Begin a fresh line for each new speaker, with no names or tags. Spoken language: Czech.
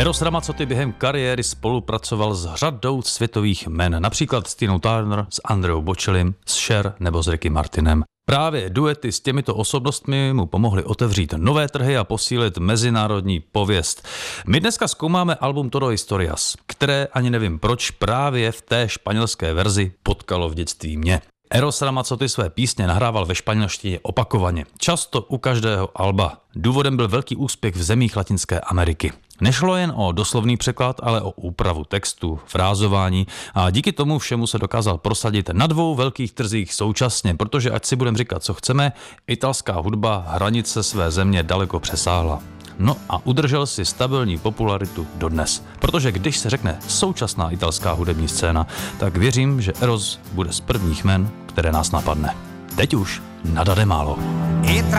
Eros Ramazzotti během kariéry spolupracoval s řadou světových jmen, například s Tinou Turner, s Andreou Bocellim, s Cher nebo s Ricky Martinem. Právě duety s těmito osobnostmi mu pomohly otevřít nové trhy a posílit mezinárodní pověst. My dneska zkoumáme album Todo Historias, které ani nevím proč právě v té španělské verzi potkalo v dětství mě. Eros Ramazzotti své písně nahrával ve španělštině opakovaně, často u každého alba. Důvodem byl velký úspěch v zemích Latinské Ameriky. Nešlo jen o doslovný překlad, ale o úpravu textu, frázování a díky tomu všemu se dokázal prosadit na dvou velkých trzích současně, protože ať si budeme říkat, co chceme, italská hudba hranice své země daleko přesáhla. No a udržel si stabilní popularitu dodnes, protože když se řekne současná italská hudební scéna, tak věřím, že Eros bude z prvních jmen, které nás napadne. Teď už nada de málo.